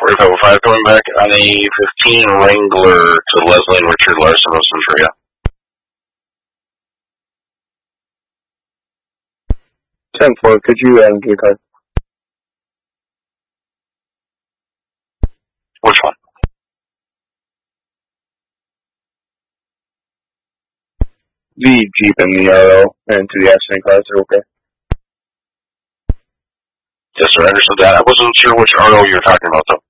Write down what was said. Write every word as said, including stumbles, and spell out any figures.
forty-five oh five coming back on a fifteen Wrangler to Leslie and Richard Larson of Centuria. ten four, could you um, give a card? Which one? The Jeep and the R O and to the accident cars are okay. Yes, sir, I understood that. I wasn't sure which R O you were talking about, though.